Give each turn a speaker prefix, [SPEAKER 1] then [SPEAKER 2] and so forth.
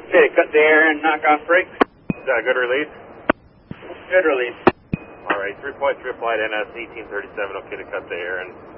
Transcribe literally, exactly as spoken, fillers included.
[SPEAKER 1] Okay, cut the air and knock off brakes.
[SPEAKER 2] Is that a good release?
[SPEAKER 1] Good release.
[SPEAKER 2] All right, three point three applied N S eighteen thirty-seven, okay to cut the air and